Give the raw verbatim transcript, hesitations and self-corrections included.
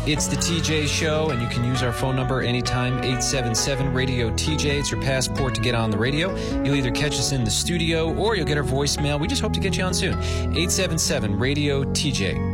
It's the T J Show, and you can use our phone number anytime, eight seven seven, radio T J. It's your passport to get on the radio. You'll either catch us in the studio or you'll get our voicemail. We just hope to get you on soon. eight seven seven, radio T J.